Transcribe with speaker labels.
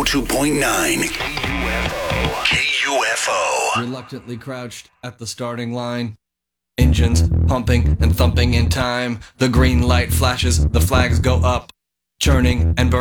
Speaker 1: 102.9 KUFO.
Speaker 2: Reluctantly crouched at the starting line. Engines pumping and thumping in time. The green light flashes, the flags go up. Churning and burning.